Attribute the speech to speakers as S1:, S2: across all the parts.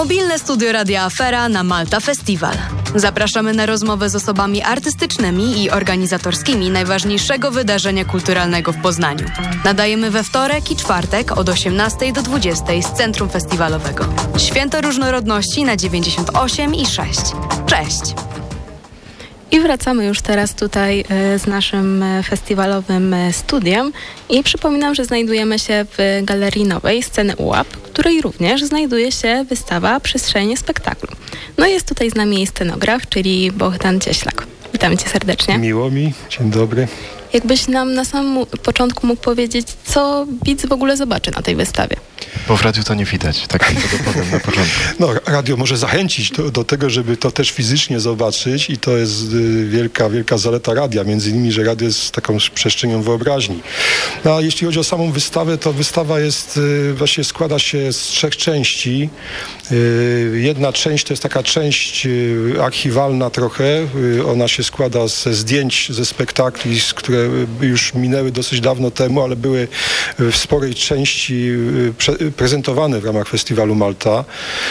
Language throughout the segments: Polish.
S1: Mobilne studio Radia Afera na Malta Festival. Zapraszamy na rozmowę z osobami artystycznymi i organizatorskimi najważniejszego wydarzenia kulturalnego w Poznaniu. Nadajemy we wtorek i czwartek od 18 do 20 z Centrum Festiwalowego. Święto Różnorodności na 98,6. Cześć!
S2: I wracamy już teraz tutaj z naszym festiwalowym studiem i przypominam, że znajdujemy się w Galerii Nowej Sceny UAP, w której również znajduje się wystawa Przestrzenie spektaklu. No i jest tutaj z nami scenograf, czyli Bohdan Cieślak. Witamy Cię serdecznie.
S3: Miło mi, dzień dobry.
S2: Jakbyś nam na samym początku mógł powiedzieć, co widz w ogóle zobaczy na tej wystawie?
S4: Bo w radiu to nie widać, tak tylko powiem na początku.
S3: No, radio może zachęcić do tego, żeby to też fizycznie zobaczyć i to jest wielka zaleta radia, między innymi, że radio jest taką przestrzenią wyobraźni. No, a jeśli chodzi o samą wystawę, to wystawa jest, właśnie składa się z 3 części. Jedna część to jest taka część archiwalna trochę, ona się składa ze zdjęć, ze spektakli, które już minęły dosyć dawno temu, ale były w sporej części prezentowane w ramach Festiwalu Malta.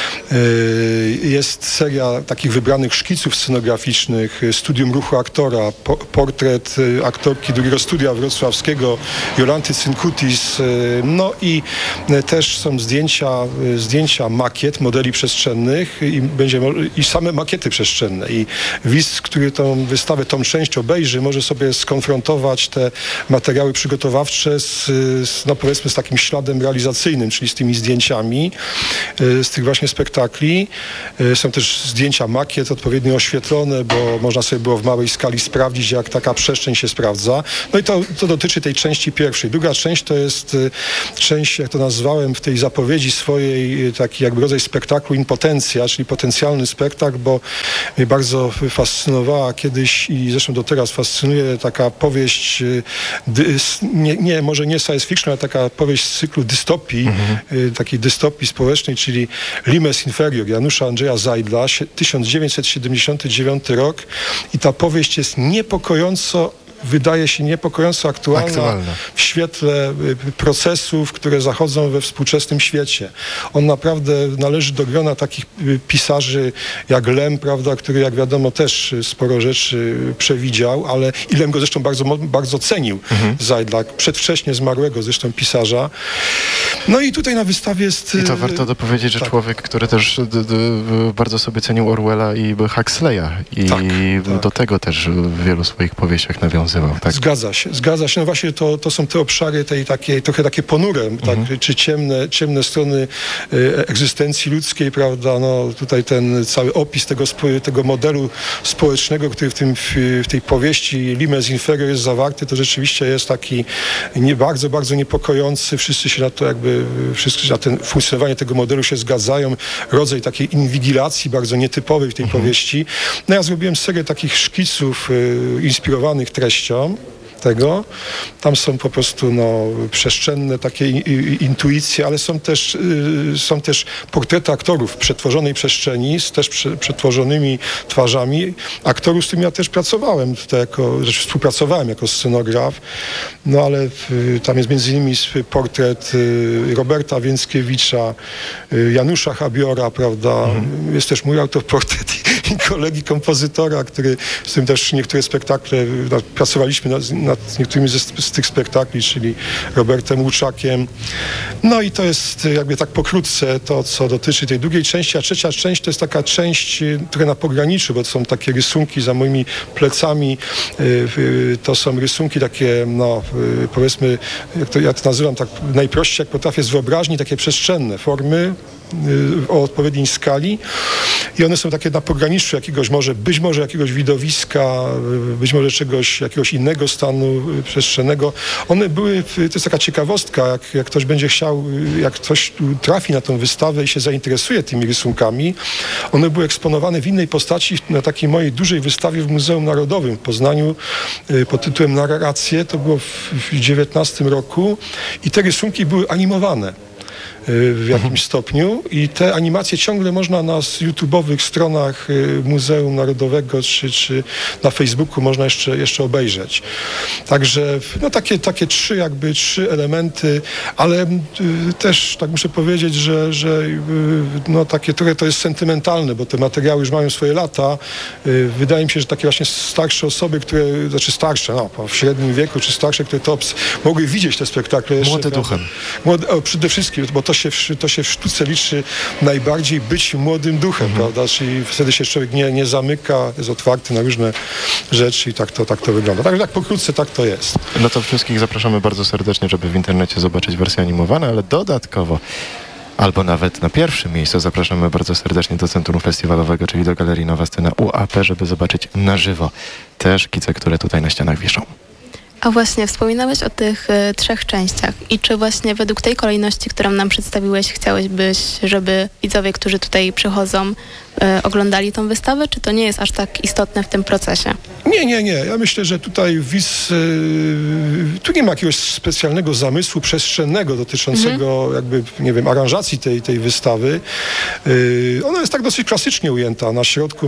S3: Jest seria takich wybranych szkiców scenograficznych, studium ruchu aktora, portret aktorki drugiego studia wrocławskiego Jolanty Cynkutis, no i też są zdjęcia makiet, modeli przestrzennych i same makiety przestrzenne. I widz, który tą wystawę, tą część obejrzy, może sobie skonfrontować te materiały przygotowawcze no powiedzmy z takim śladem realizacyjnym, czyli z tymi zdjęciami z tych właśnie spektakli. Są też zdjęcia makiet odpowiednio oświetlone, bo można sobie było w małej skali sprawdzić, jak taka przestrzeń się sprawdza. No i to dotyczy tej części pierwszej. Druga część to jest część, jak to nazwałem w tej zapowiedzi swojej, taki jakby rodzaj spektaklu impotencja, czyli potencjalny spektakl, bo mnie bardzo fascynowała kiedyś i zresztą do teraz fascynuje taka powieść, może nie science fiction, ale taka powieść z cyklu dystopii, takiej dystopii społecznej, czyli Limes Inferior Janusza Andrzeja Zajdla, 1979 rok i ta powieść jest wydaje się niepokojąco aktualna w świetle procesów, które zachodzą we współczesnym świecie. On naprawdę należy do grona takich pisarzy jak Lem, prawda, który jak wiadomo też sporo rzeczy przewidział, ale i Lem go zresztą bardzo cenił. Zajdla, przedwcześnie zmarłego zresztą pisarza. No i tutaj na wystawie jest...
S4: I to warto dopowiedzieć, że człowiek, który też bardzo sobie cenił Orwella i Huxleya i do tego też w wielu swoich powieściach nawiązał. Tak?
S3: Zgadza się. No właśnie to są te obszary tej takiej, trochę takie ponure, czy ciemne strony egzystencji ludzkiej, prawda? No tutaj ten cały opis tego modelu społecznego, który w tej powieści Limes Inferior jest zawarty, to rzeczywiście jest taki bardzo, bardzo niepokojący. Wszyscy się na to wszyscy na funkcjonowanie tego modelu się zgadzają. Rodzaj takiej inwigilacji bardzo nietypowej w tej powieści. No ja zrobiłem serię takich szkiców inspirowanych treścią tego. Tam są po prostu przestrzenne takie intuicje, ale są też portrety aktorów w przetworzonej przestrzeni, z też przetworzonymi twarzami. Aktorów, z którymi ja też pracowałem, współpracowałem jako scenograf, no ale tam jest między innymi portret Roberta Więckiewicza, Janusza Habiora, prawda? Jest też mój autoportret i kolegi kompozytora, z którym też niektóre spektakle pracowaliśmy nad niektórymi z tych spektakli, czyli Robertem Łuczakiem. No i to jest jakby tak pokrótce to, co dotyczy tej drugiej części, a trzecia część to jest taka część, która na pograniczu, bo to są takie rysunki za moimi plecami. To są rysunki takie, powiedzmy, ja to nazywam tak najprościej, jak potrafię, z wyobraźni, takie przestrzenne formy o odpowiedniej skali i one są takie na pograniczu być może jakiegoś widowiska, być może jakiegoś innego stanu przestrzennego. One były, to jest taka ciekawostka, jak ktoś będzie chciał, jak ktoś trafi na tą wystawę i się zainteresuje tymi rysunkami, one były eksponowane w innej postaci na takiej mojej dużej wystawie w Muzeum Narodowym w Poznaniu pod tytułem Narracje, to było w 19 roku i te rysunki były animowane. w jakimś stopniu i te animacje ciągle można na YouTube'owych stronach Muzeum Narodowego czy na Facebooku można jeszcze obejrzeć. Także no takie trzy elementy, ale też tak muszę powiedzieć, że no takie trochę to jest sentymentalne, bo te materiały już mają swoje lata. Wydaje mi się, że takie właśnie starsze osoby, znaczy starsze, w średnim wieku, czy starsze, które to mogły widzieć te spektakle jeszcze.
S4: Młode duchem.
S3: Przede wszystkim, bo to się w sztuce liczy najbardziej być młodym duchem, prawda? Czyli wtedy się człowiek nie zamyka, jest otwarty na różne rzeczy i tak to wygląda. Także tak pokrótce tak to jest.
S4: No to wszystkich zapraszamy bardzo serdecznie, żeby w internecie zobaczyć wersję animowaną, ale dodatkowo albo nawet na pierwszym miejscu zapraszamy bardzo serdecznie do Centrum Festiwalowego, czyli do Galerii Nowa Scena UAP, żeby zobaczyć na żywo te szkice, które tutaj na ścianach wiszą.
S2: A właśnie, wspominałeś o tych 3 częściach i czy właśnie według tej kolejności, którą nam przedstawiłeś, chciałeś, żeby widzowie, którzy tutaj przychodzą, oglądali tą wystawę, czy to nie jest aż tak istotne w tym procesie?
S3: Nie. Ja myślę, że tutaj widz, tu nie ma jakiegoś specjalnego zamysłu przestrzennego dotyczącego jakby, nie wiem, aranżacji tej wystawy. Ona jest tak dosyć klasycznie ujęta. Na środku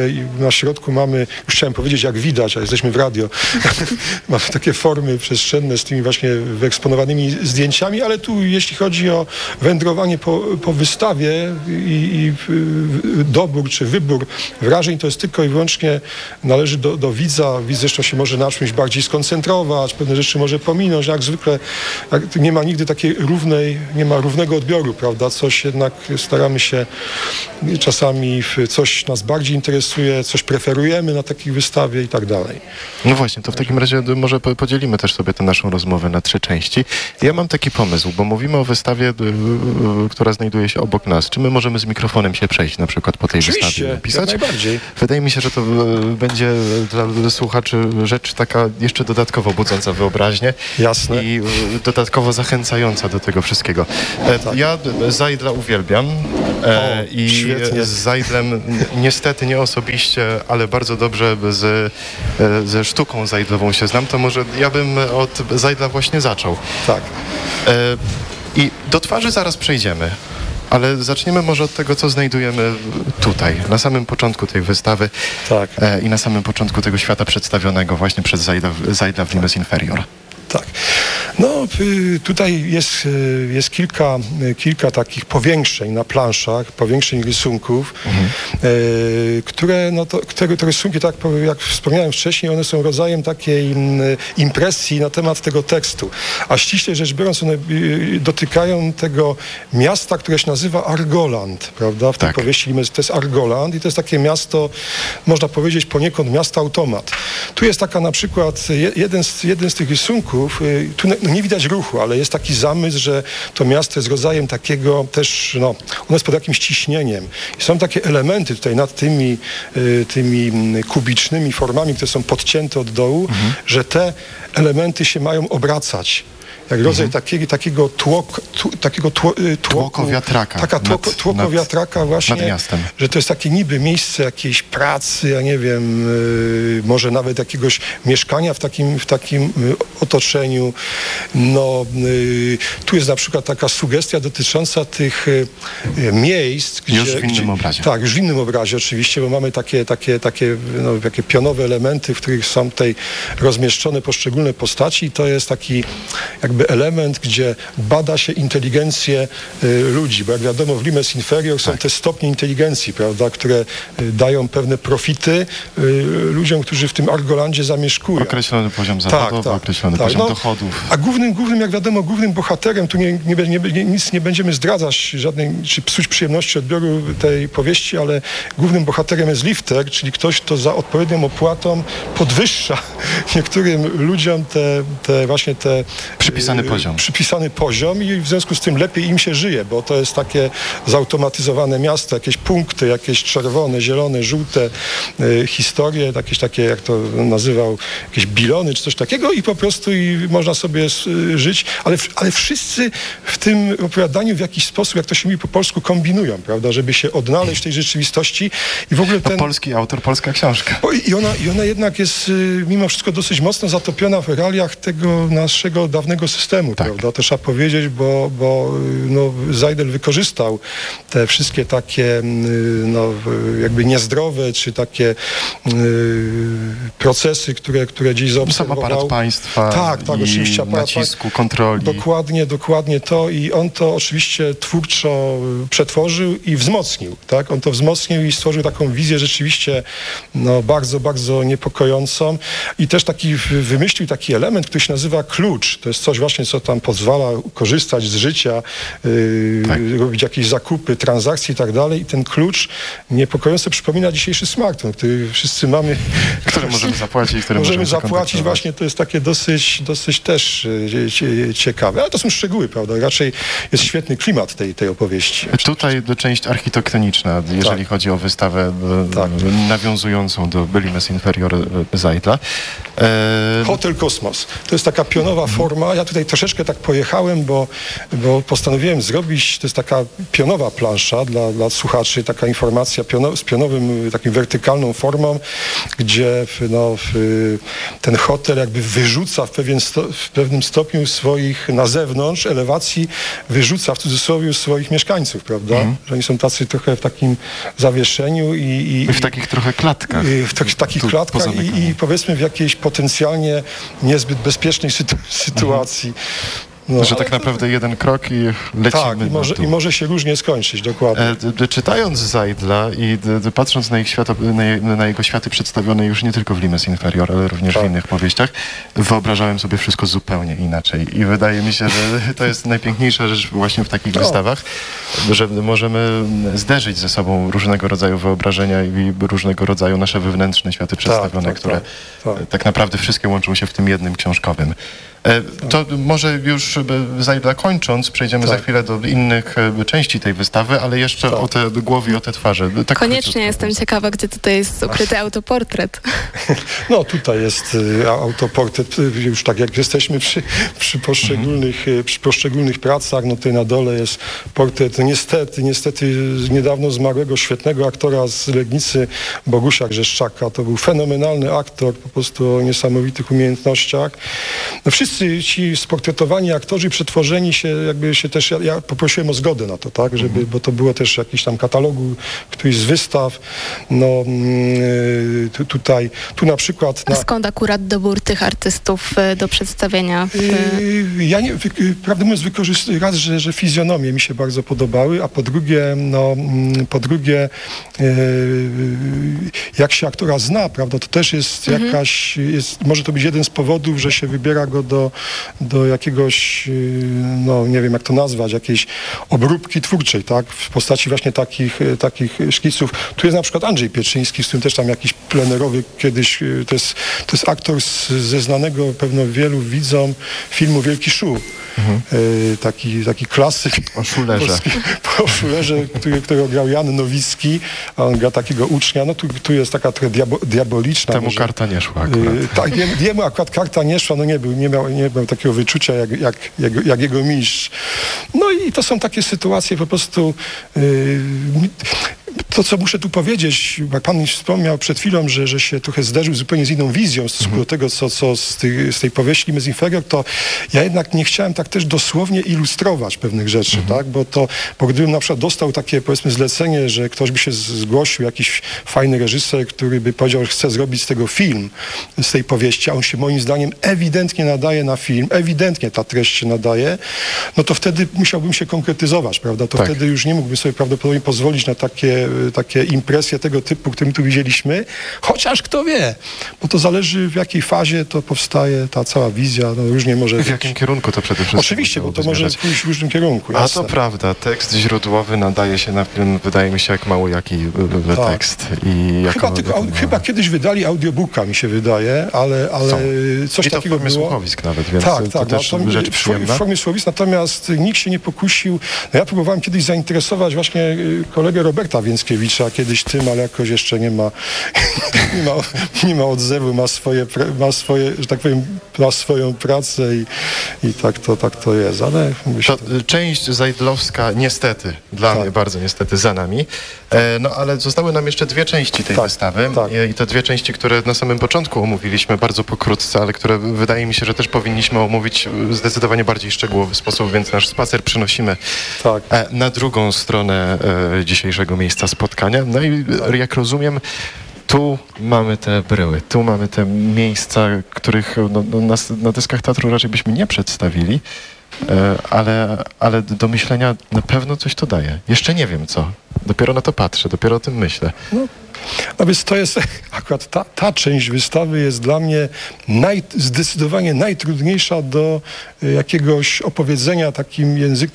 S3: mamy, już chciałem powiedzieć jak widać, a jesteśmy w radio, mamy takie formy przestrzenne z tymi właśnie wyeksponowanymi zdjęciami, ale tu jeśli chodzi o wędrowanie po wystawie i dobór czy wybór wrażeń, to jest tylko i wyłącznie należy do widza. Widz zresztą się może na czymś bardziej skoncentrować, pewne rzeczy może pominąć. Jak zwykle nie ma nigdy takiej równego odbioru, prawda? Coś jednak staramy się, czasami coś nas bardziej interesuje, coś preferujemy na takiej wystawie i tak dalej.
S4: No właśnie, to w takim razie może podzielimy też sobie tę naszą rozmowę na 3 części. Ja mam taki pomysł, bo mówimy o wystawie, która znajduje się obok nas. Czy my możemy z mikrofonem się przejść na przykład po tej wystawie napisać?
S3: Jak najbardziej.
S4: Wydaje mi się, że to będzie dla słuchaczy rzecz taka jeszcze dodatkowo budząca wyobraźnię.
S3: Jasne.
S4: I dodatkowo zachęcająca do tego wszystkiego. Tak. Ja Zajdla uwielbiam i
S3: świetnie.
S4: z Zajdlem niestety nie osobiście, ale bardzo dobrze ze sztuką zajdlową się znam, to może ja bym od Zajdla właśnie zaczął.
S3: Tak.
S4: I do twarzy zaraz przejdziemy. Ale zaczniemy może od tego, co znajdujemy tutaj, na samym początku tej wystawy i na samym początku tego świata przedstawionego właśnie przez Zajdla w Limes Inferior.
S3: Tak. No, tutaj jest kilka takich powiększeń na planszach, powiększeń rysunków, które te rysunki, tak jak wspomniałem wcześniej, one są rodzajem takiej impresji na temat tego tekstu. A ściśle rzecz biorąc, one dotykają tego miasta, które się nazywa Argoland, prawda? W tej powieści to jest Argoland i to jest takie miasto, można powiedzieć poniekąd miasto automat. Tu jest taka na przykład, jeden z tych rysunków, tu nie widać ruchu, ale jest taki zamysł, że to miasto jest rodzajem takiego też, ono jest pod jakimś ciśnieniem. I są takie elementy tutaj nad tymi kubicznymi formami, które są podcięte od dołu, że te elementy się mają obracać. Jak rodzaj takiego
S4: tłoku wiatraka.
S3: Tłoko wiatraka właśnie,
S4: nad miastem.
S3: Że to jest takie niby miejsce jakiejś pracy, ja nie wiem, może nawet jakiegoś mieszkania w takim otoczeniu. No, tu jest na przykład taka sugestia dotycząca tych miejsc, gdzie...
S4: Już w innym obrazie.
S3: Tak, już w innym obrazie oczywiście, bo mamy takie pionowe elementy, w których są tutaj rozmieszczone poszczególne postaci i to jest taki jakby element, gdzie bada się inteligencję ludzi, bo jak wiadomo w Limes Inferior są te stopnie inteligencji, prawda, które dają pewne profity ludziom, którzy w tym Argolandzie zamieszkują.
S4: Określony poziom zawodowy, określony poziom dochodów.
S3: A głównym, jak wiadomo, głównym bohaterem, tu nic nie będziemy zdradzać, czy psuć przyjemności odbioru tej powieści, ale głównym bohaterem jest lifter, czyli ktoś, kto za odpowiednią opłatą podwyższa niektórym ludziom te przypisany poziom i w związku z tym lepiej im się żyje, bo to jest takie zautomatyzowane miasto, jakieś punkty, jakieś czerwone, zielone, żółte historie, jakieś takie, jak to nazywał, jakieś bilony czy coś takiego i po prostu można sobie żyć, ale wszyscy w tym opowiadaniu w jakiś sposób, jak to się mówi po polsku, kombinują, prawda, żeby się odnaleźć w tej rzeczywistości i w ogóle
S4: polski autor, polska książka.
S3: I ona jednak jest mimo wszystko dosyć mocno zatopiona w realiach tego naszego dawnego systemu,
S4: Tak.
S3: prawda? To trzeba powiedzieć, bo no, Seidel wykorzystał te wszystkie takie no, jakby niezdrowe, czy takie procesy, które dziś zaobserwował.
S4: Sam aparat państwa
S3: tak,
S4: i
S3: oczywiście,
S4: nacisku, kontroli.
S3: Dokładnie to i on to oczywiście twórczo przetworzył i wzmocnił, tak? On to wzmocnił i stworzył taką wizję rzeczywiście no, bardzo, bardzo niepokojącą i też wymyślił taki element, który się nazywa klucz. To jest coś właśnie, co tam pozwala korzystać z życia, robić jakieś zakupy, transakcje i tak dalej. I ten klucz niepokojąco przypomina dzisiejszy smartfon, który wszyscy mamy.
S4: Który możemy zapłacić, który
S3: możemy zapłacić. Właśnie to jest takie dosyć też ciekawe. Ale to są szczegóły, prawda? Raczej jest świetny klimat tej opowieści.
S4: Tutaj część architektoniczna, jeżeli chodzi o wystawę nawiązującą do Limes Inferior Seidla.
S3: Hotel Kosmos. To jest taka pionowa forma. Ja tutaj troszeczkę tak pojechałem, bo postanowiłem zrobić, to jest taka pionowa plansza dla słuchaczy, taka informacja z pionowym, takim wertykalną formą, gdzie ten hotel jakby wyrzuca w pewnym stopniu swoich, na zewnątrz elewacji, wyrzuca w cudzysłowie swoich mieszkańców, prawda? Że oni są tacy trochę w takim zawieszeniu i
S4: w takich trochę klatkach.
S3: W takich klatkach i powiedzmy w jakiejś potencjalnie niezbyt bezpiecznej sytuacji. No,
S4: że tak naprawdę jeden krok i lecimy.
S3: Tak, i może się różnie skończyć, dokładnie.
S4: Czytając Seidla i patrząc na jego światy przedstawione już nie tylko w Limes Inferior, ale również w innych powieściach, wyobrażałem sobie wszystko zupełnie inaczej. I wydaje mi się, że to jest najpiękniejsza rzecz właśnie w takich wystawach, że możemy zderzyć ze sobą różnego rodzaju wyobrażenia i różnego rodzaju nasze wewnętrzne światy przedstawione, które tak naprawdę wszystkie łączą się w tym jednym książkowym. To może już Seidla kończąc, przejdziemy za chwilę do innych części tej wystawy, ale jeszcze o te głowy i o te twarze. Tak
S2: koniecznie jestem ciekawa, gdzie tutaj jest ukryty autoportret.
S3: No tutaj jest autoportret, już tak jak jesteśmy przy poszczególnych pracach, no tutaj na dole jest portret niestety niedawno zmarłego, świetnego aktora z Legnicy, Bogusia Grzeszczaka. To był fenomenalny aktor, po prostu o niesamowitych umiejętnościach. No, wszyscy ci sportretowani aktorzy przetworzeni się też, ja poprosiłem o zgodę na to, tak, żeby, bo to było też jakiś tam katalogu, któryś z wystaw, no tu na przykład...
S2: A skąd akurat dobór tych artystów do przedstawienia?
S3: Ja nie, prawdę mówiąc, raz, że fizjonomie mi się bardzo podobały, a po drugie jak się aktora zna, prawda, to też jest może to być jeden z powodów, że się wybiera go do jakiegoś, no nie wiem jak to nazwać, jakiejś obróbki twórczej, tak, w postaci właśnie takich szkiców. Tu jest na przykład Andrzej Pietrzyński, z którym też tam jakiś plenerowy kiedyś, to jest aktor ze znanego pewno wielu widzom filmu Wielki Szu. Taki klasyk.
S4: O Szulerze.
S3: O Szulerze, którego grał Jan Nowicki, a on gra takiego ucznia. No tu jest taka trochę diaboliczna.
S4: Temu karta nie szła akurat.
S3: Tak, jemu akurat karta nie szła, no nie miał takiego wyczucia jak jego mistrz. No i to są takie sytuacje po prostu... To, co muszę tu powiedzieć, jak pan wspomniał przed chwilą, że się trochę zderzył zupełnie z inną wizją w stosunku do tego, co z tej powieści Limes Inferior, to ja jednak nie chciałem tak też dosłownie ilustrować pewnych rzeczy, tak? Bo gdybym na przykład dostał takie, powiedzmy, zlecenie, że ktoś by się zgłosił, jakiś fajny reżyser, który by powiedział, że chce zrobić z tego film, z tej powieści, a on się moim zdaniem ewidentnie nadaje na film, ewidentnie ta treść się nadaje, no to wtedy musiałbym się konkretyzować, prawda? To wtedy już nie mógłbym sobie prawdopodobnie pozwolić na takie impresje tego typu, którym tu widzieliśmy, chociaż kto wie, bo to zależy w jakiej fazie to powstaje ta cała wizja, no różnie może być.
S4: W jakim kierunku to przede wszystkim?
S3: Oczywiście, bo to może pójść w różnym kierunku.
S4: A to prawda, tekst źródłowy nadaje się na film, wydaje mi się, jak mało jaki tekst. I
S3: chyba kiedyś wydali audiobooka, mi się wydaje, ale coś
S4: I to
S3: takiego
S4: w formie
S3: było.
S4: słuchowisk nawet, więc to też rzecz przyjemna.
S3: W formie słuchowisk, natomiast nikt się nie pokusił. No ja próbowałem kiedyś zainteresować właśnie kolegę Roberta Więckiego, Męckiewicza, kiedyś tym, ale jakoś jeszcze nie ma odzewu, ma swoje, że tak powiem, ma swoją pracę i tak to jest, ale myślę...
S4: Część zajdlowska niestety, dla mnie bardzo niestety za nami, no ale zostały nam jeszcze dwie części tej wystawy i te dwie części, które na samym początku omówiliśmy bardzo pokrótce, ale które wydaje mi się, że też powinniśmy omówić w zdecydowanie bardziej szczegółowy sposób, więc nasz spacer przenosimy na drugą stronę dzisiejszego miejsca spotkania. No i jak rozumiem, tu mamy te bryły, tu mamy te miejsca, których na deskach teatru raczej byśmy nie przedstawili, ale do myślenia na pewno coś to daje. Jeszcze nie wiem co. Dopiero na to patrzę, dopiero o tym myślę.
S3: No więc to jest, akurat ta część wystawy jest dla mnie zdecydowanie najtrudniejsza do jakiegoś opowiedzenia takim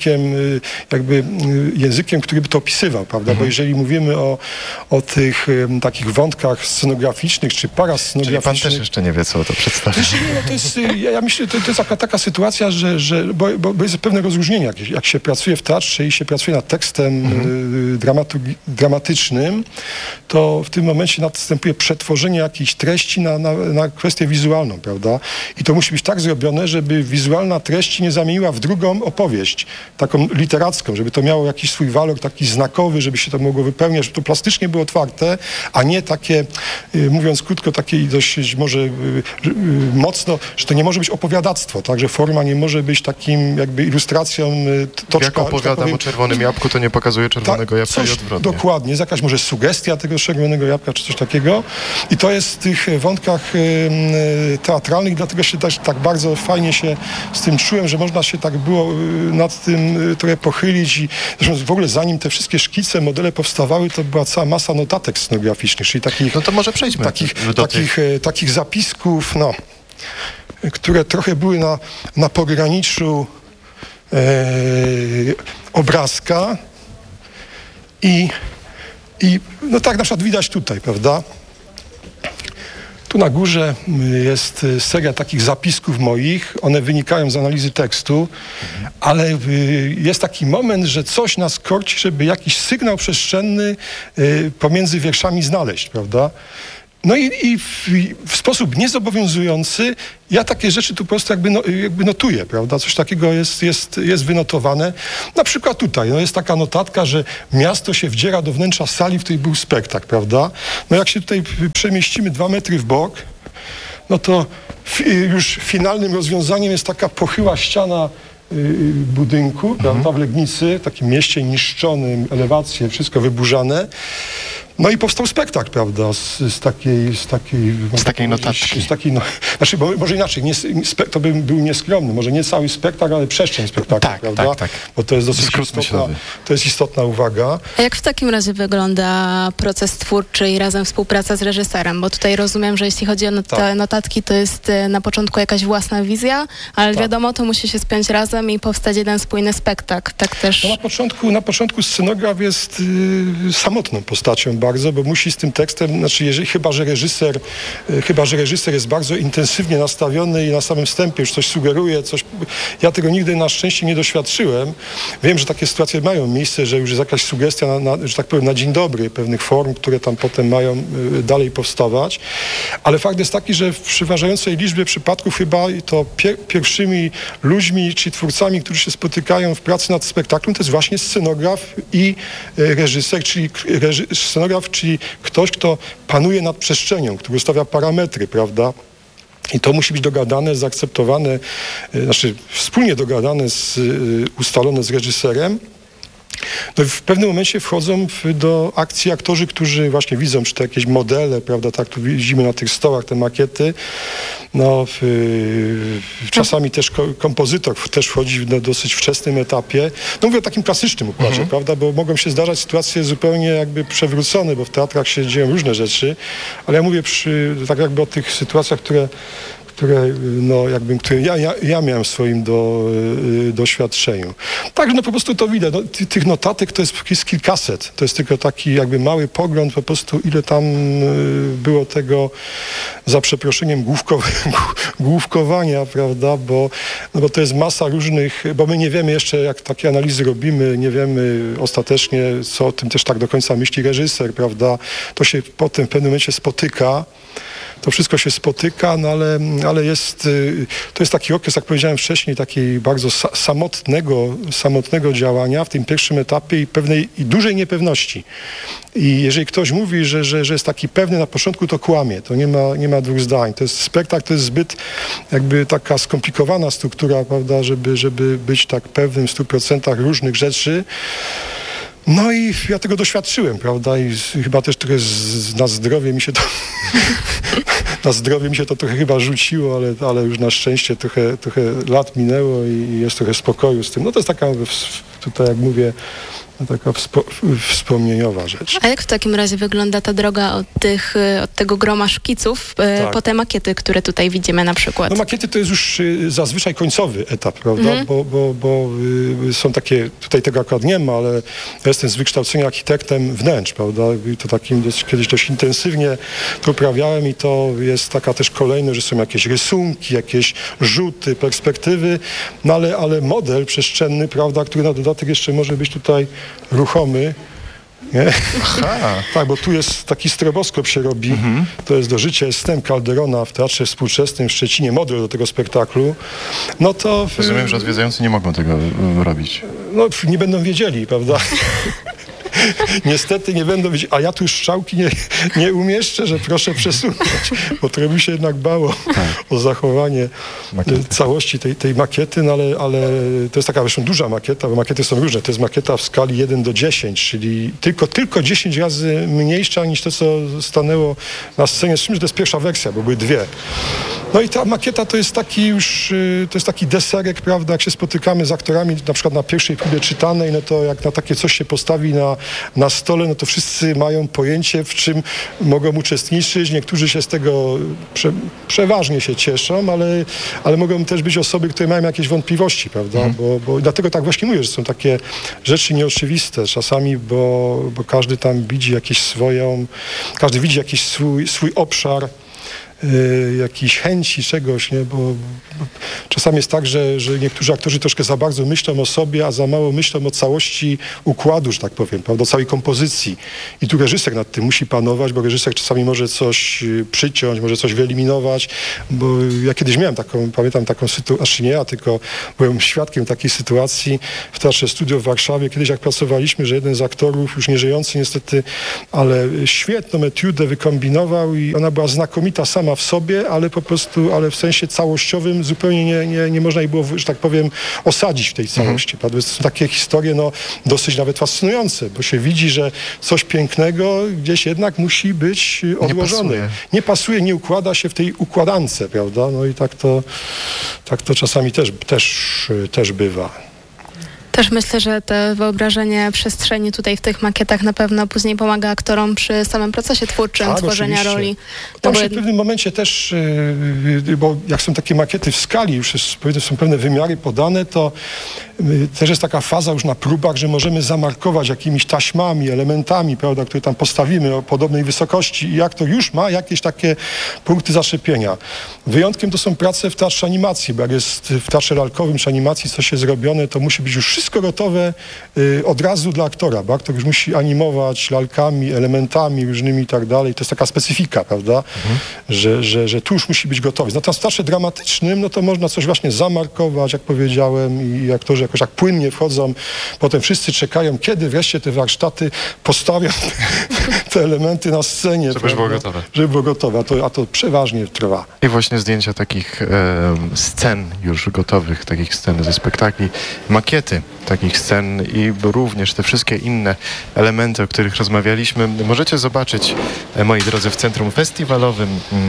S3: językiem, który by to opisywał, prawda? Bo jeżeli mówimy o tych takich wątkach scenograficznych czy parascenograficznych...
S4: Czyli pan też jeszcze nie wie, co to przedstawi.
S3: Ja myślę, to jest taka sytuacja, bo jest pewne rozróżnienie, jak się pracuje w teatrze i się pracuje nad tekstem dramatycznym, to w tym momencie następuje przetworzenie jakiejś treści na kwestię wizualną, prawda? I to musi być tak zrobione, żeby wizualna treść nie zamieniła w drugą opowieść, taką literacką, żeby to miało jakiś swój walor taki znakowy, żeby się to mogło wypełniać, żeby to plastycznie było otwarte, a nie takie, mówiąc krótko, takie dość może mocno, że to nie może być opowiadactwo, tak? Że forma nie może być takim jakby ilustracją toczka.
S4: Jak opowiadam o czerwonym jabłku, to nie pokazuje czerwonego jabłka i odwrotnie.
S3: Dokładnie, jest jakaś może sugestia tego czerwonego jabłka, czy coś takiego. I to jest w tych wątkach teatralnych, dlatego się też tak bardzo fajnie się z tym czułem, że można się tak było nad tym trochę pochylić i zresztą w ogóle zanim te wszystkie szkice, modele powstawały, to była cała masa notatek scenograficznych, czyli takich...
S4: No to może przejdźmy
S3: takich zapisków, które trochę były na pograniczu obrazka i no tak na przykład widać tutaj, prawda? Tu na górze jest seria takich zapisków moich, one wynikają z analizy tekstu, ale jest taki moment, że coś nas korci, żeby jakiś sygnał przestrzenny pomiędzy wierszami znaleźć, prawda? No i w sposób niezobowiązujący ja takie rzeczy tu po prostu jakby notuję, prawda? Coś takiego jest wynotowane. Na przykład tutaj jest taka notatka, że miasto się wdziera do wnętrza sali, w której był spektakl, prawda? No jak się tutaj przemieścimy 2 metry w bok, no to już finalnym rozwiązaniem jest taka pochyła ściana budynku, prawda? W Legnicy, w takim mieście niszczonym, elewacje, wszystko wyburzane. No i powstał spektakl, prawda, z takiej
S4: notatki.
S3: Znaczy, bo może inaczej, to był nieskromny, może nie cały spektakl, ale przestrzeń spektaklu, prawda? Tak. Bo to jest dosyć istotna uwaga.
S2: A jak w takim razie wygląda proces twórczy i razem współpraca z reżyserem? Bo tutaj rozumiem, że jeśli chodzi o te notatki, to jest na początku jakaś własna wizja, ale wiadomo, to musi się spiąć razem i powstać jeden spójny spektakl. Tak też...
S3: No na początku scenograf jest samotną postacią bardzo, bo musi z tym tekstem, znaczy chyba, że reżyser jest bardzo intensywnie nastawiony i na samym wstępie już coś sugeruje, ja tego nigdy na szczęście nie doświadczyłem. Wiem, że takie sytuacje mają miejsce, że już jest jakaś sugestia, że tak powiem, na dzień dobry pewnych form, które tam potem mają dalej powstawać, ale fakt jest taki, że w przeważającej liczbie przypadków chyba to pierwszymi ludźmi czy twórcami, którzy się spotykają w pracy nad spektaklem, to jest właśnie scenograf i reżyser, czyli scenograf, czyli ktoś, kto panuje nad przestrzenią, który ustawia parametry, prawda? I to musi być dogadane, zaakceptowane, znaczy wspólnie dogadane, ustalone z reżyserem. No i w pewnym momencie wchodzą do akcji aktorzy, którzy właśnie widzą, czy to jakieś modele, prawda, tak, tu widzimy na tych stołach te makiety. Czasami też kompozytor też wchodzi w dosyć wczesnym etapie. No mówię o takim klasycznym układzie, prawda, bo mogą się zdarzać sytuacje zupełnie jakby przewrócone, bo w teatrach się dzieją różne rzeczy, ale ja mówię tak jakby o tych sytuacjach, które ja miałem w swoim doświadczeniu. Także po prostu to widać. Tych notatek to jest kilkaset. To jest tylko taki jakby mały pogląd po prostu, ile tam było tego, za przeproszeniem, główkowania, prawda, bo to jest masa różnych, bo my nie wiemy jeszcze, jak takie analizy robimy, nie wiemy ostatecznie, co o tym też tak do końca myśli reżyser, prawda. To się potem w pewnym momencie spotyka. To wszystko się spotyka, no ale to jest taki okres, jak powiedziałem wcześniej, takiej bardzo samotnego działania w tym pierwszym etapie i pewnej i dużej niepewności. I jeżeli ktoś mówi, że jest taki pewny na początku, to kłamie. To nie ma dwóch zdań. To jest spektakl, to jest zbyt jakby taka skomplikowana struktura, prawda, żeby być tak pewnym w 100% różnych rzeczy. No i ja tego doświadczyłem, prawda, i chyba też trochę na zdrowie mi się to trochę chyba rzuciło, ale już na szczęście trochę lat minęło i jest trochę spokoju z tym. No to jest taka, tutaj jak mówię, taka wspomnieniowa rzecz.
S2: A jak w takim razie wygląda ta droga od tego groma szkiców po te makiety, które tutaj widzimy na przykład? No
S3: makiety to jest już zazwyczaj końcowy etap, prawda? Bo są takie, tutaj tego akurat nie ma, ale ja jestem z wykształcenia architektem wnętrz, prawda? I to takim kiedyś dość intensywnie to uprawiałem i to jest taka też kolejność, że są jakieś rysunki, jakieś rzuty, perspektywy, no ale model przestrzenny, prawda, który na dodatek jeszcze może być tutaj ruchomy. Nie? Tak, bo tu jest taki stroboskop się robi. To jest do życia, jest wstęp Calderona w Teatrze Współczesnym w Szczecinie, model do tego spektaklu. No to...
S4: Rozumiem, że odwiedzający nie mogą tego robić.
S3: No, nie będą wiedzieli, prawda? Niestety nie będą wiedzieć, a ja tu strzałki nie umieszczę, że proszę przesunąć, bo trochę mi się jednak bało o zachowanie całości tej makiety, no ale to jest taka zresztą duża makieta, bo makiety są różne. To jest makieta w skali 1:10, czyli tylko 10 razy mniejsza niż to, co stanęło na scenie. Z czym, że to jest pierwsza wersja, bo były dwie. No i ta makieta to jest taki deserek, prawda, jak się spotykamy z aktorami, na przykład na pierwszej próbie czytanej, no to jak na takie coś się postawi na stole, no to wszyscy mają pojęcie, w czym mogą uczestniczyć. Niektórzy się z tego przeważnie się cieszą, ale mogą też być osoby, które mają jakieś wątpliwości, prawda, bo dlatego tak właśnie mówię, że są takie rzeczy nieoczywiste czasami, bo każdy tam widzi każdy widzi jakiś swój obszar, jakiejś chęci czegoś, nie? Bo czasami jest tak, że niektórzy aktorzy troszkę za bardzo myślą o sobie, a za mało myślą o całości układu, że tak powiem, prawda, całej kompozycji. I tu reżyser nad tym musi panować, bo reżyser czasami może coś przyciąć, może coś wyeliminować, bo ja kiedyś miałem pamiętam taką sytuację, nie ja, tylko byłem świadkiem takiej sytuacji w Teatrze Studio w Warszawie, kiedyś jak pracowaliśmy, że jeden z aktorów, już nieżyjący niestety, ale świetną etiudę wykombinował i ona była znakomita sama w sobie, ale po prostu, w sensie całościowym zupełnie nie można jej było, że tak powiem, osadzić w tej całości. To są takie historie, dosyć nawet fascynujące, bo się widzi, że coś pięknego gdzieś jednak musi być odłożone. Nie pasuje, nie układa się w tej układance, prawda? No i tak to czasami też bywa.
S2: Też myślę, że to wyobrażenie przestrzeni tutaj w tych makietach na pewno później pomaga aktorom przy samym procesie twórczym tworzenia roli.
S3: Tam się w pewnym momencie też, bo jak są takie makiety w skali, już są pewne wymiary podane, to też jest taka faza już na próbach, że możemy zamarkować jakimiś taśmami, elementami, prawda, które tam postawimy o podobnej wysokości i aktor już ma jakieś takie punkty zaczepienia. Wyjątkiem to są prace w teatrze animacji, bo jak jest w teatrze lalkowym czy animacji coś jest zrobione, to musi być już wszystko gotowe od razu dla aktora, bo aktor już musi animować lalkami, elementami różnymi i tak dalej. To jest taka specyfika, prawda, że tu już musi być gotowy. Natomiast w teatrze dramatycznym, no to można coś właśnie zamarkować, jak powiedziałem, i aktorzy jakoś tak płynnie wchodzą. Potem wszyscy czekają, kiedy wreszcie te warsztaty postawią te elementy na scenie.
S4: Żeby było gotowe.
S3: Żeby było gotowe, a to przeważnie trwa.
S4: I właśnie zdjęcia takich scen już gotowych, takich scen ze spektakli, makiety takich scen i również te wszystkie inne elementy, o których rozmawialiśmy, możecie zobaczyć, moi drodzy, w Centrum Festiwalowym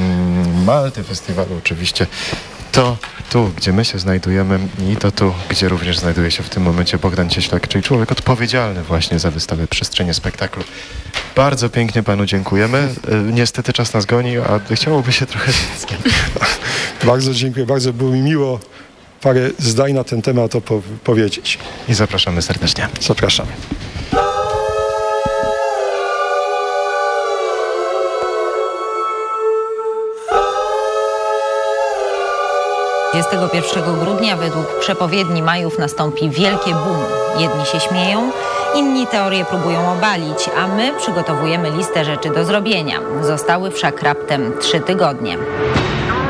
S4: Malty Festiwalu oczywiście. To tu, gdzie my się znajdujemy i to tu, gdzie również znajduje się w tym momencie Bogdan Cieślak, czyli człowiek odpowiedzialny właśnie za wystawę Przestrzenie Spektaklu. Bardzo pięknie panu dziękujemy. Niestety czas nas goni, a chciałoby się trochę więcej.
S3: Bardzo dziękuję, bardzo było mi miło parę zdań na ten temat powiedzieć.
S4: I zapraszamy serdecznie.
S3: Zapraszamy.
S5: 21 grudnia według przepowiedni Majów nastąpi wielkie boom. Jedni się śmieją, inni teorie próbują obalić, a my przygotowujemy listę rzeczy do zrobienia. Zostały wszak raptem 3 tygodnie.